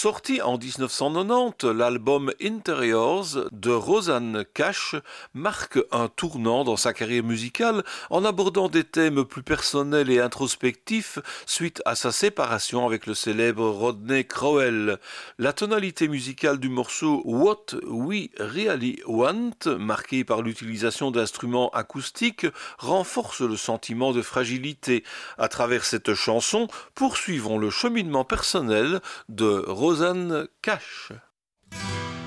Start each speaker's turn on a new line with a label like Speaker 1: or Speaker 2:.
Speaker 1: Sorti en 1990, l'album Interiors de Rosanne Cash marque un tournant dans sa carrière musicale en abordant des thèmes plus personnels et introspectifs suite à sa séparation avec le célèbre Rodney Crowell. La tonalité musicale du morceau What We Really Want, marquée par l'utilisation d'instruments acoustiques, renforce le sentiment de fragilité. À travers cette chanson, poursuivons le cheminement personnel de Rosanne Cash.